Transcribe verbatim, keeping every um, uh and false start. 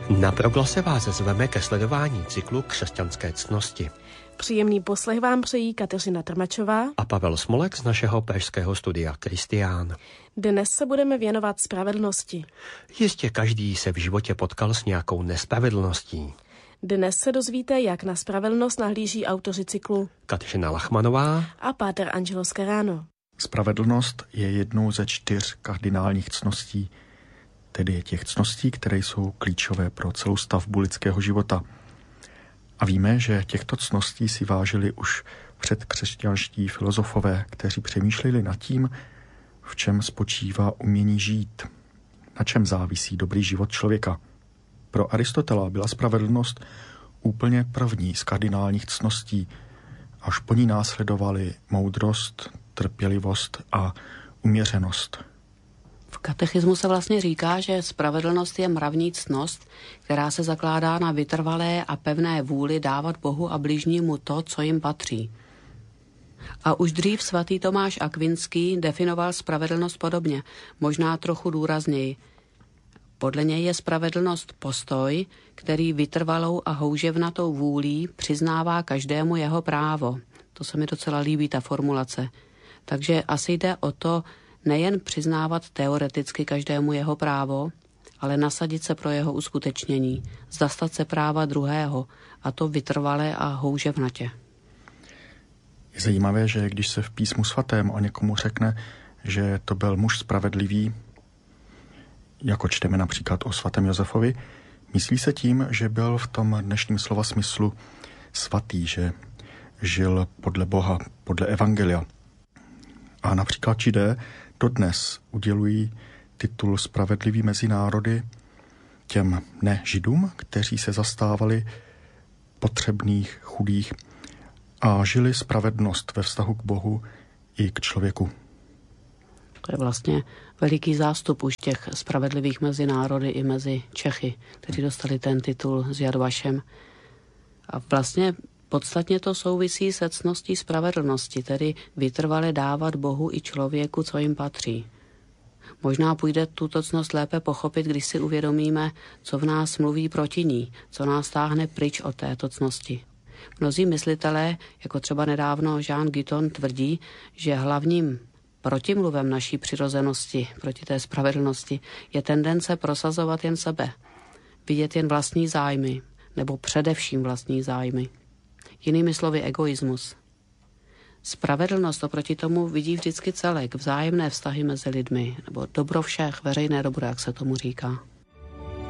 Na Proglose vás zveme ke sledování cyklu Křesťanské ctnosti. Příjemný poslech vám přejí Kateřina Trmačová a Pavel Smolek z našeho pražského studia Kristián. Dnes se budeme věnovat spravedlnosti. Jistě každý se v životě potkal s nějakou nespravedlností. Dnes se dozvíte, jak na spravedlnost nahlíží autoři cyklu Kateřina Lachmanová a páter Angelo Scarano. Spravedlnost je jednou ze čtyř kardinálních ctností, tedy těch ctností, které jsou klíčové pro celou stavbu lidského života. A víme, že těchto ctností si vážili už předkřesťanští filozofové, kteří přemýšleli nad tím, v čem spočívá umění žít, na čem závisí dobrý život člověka. Pro Aristotela byla spravedlnost úplně první z kardinálních ctností, až po ní následovali moudrost, trpělivost a uměřenost. V katechismu se vlastně říká, že spravedlnost je mravní ctnost, která se zakládá na vytrvalé a pevné vůli dávat Bohu a bližnímu to, co jim patří. A už dřív svatý Tomáš Akvinský definoval spravedlnost podobně, možná trochu důrazněji. Podle něj je spravedlnost postoj, který vytrvalou a houževnatou vůlí přiznává každému jeho právo. To se mi docela líbí, ta formulace. Takže asi jde o to, nejen přiznávat teoreticky každému jeho právo, ale nasadit se pro jeho uskutečnění, zastat se práva druhého, a to vytrvale a houževnatě. Je zajímavé, že když se v písmu svatém o někomu řekne, že to byl muž spravedlivý, jako čteme například o svatém Josefovi, myslí se tím, že byl v tom dnešním slova smyslu svatý, že žil podle Boha, podle evangelia. A například Židé dodnes udělují titul spravedlivý mezi národy těm nežidům, kteří se zastávali potřebných, chudých a žili spravedlnost ve vztahu k Bohu i k člověku. To je vlastně veliký zástup už těch spravedlivých mezi národy i mezi Čechy, kteří dostali ten titul s Yad Vashem. A vlastně podstatně to souvisí se ctností spravedlnosti, tedy vytrvale dávat Bohu i člověku, co jim patří. Možná půjde tuto ctnost lépe pochopit, když si uvědomíme, co v nás mluví proti ní, co nás táhne pryč od této ctnosti. Mnozí myslitelé, jako třeba nedávno Jean Guiton, tvrdí, že hlavním protimluvem naší přirozenosti proti té spravedlnosti je tendence prosazovat jen sebe, vidět jen vlastní zájmy, nebo především vlastní zájmy. Jinými slovy egoismus. Spravedlnost oproti tomu vidí vždycky celek, vzájemné vztahy mezi lidmi, nebo dobro všech, veřejné dobro, jak se tomu říká.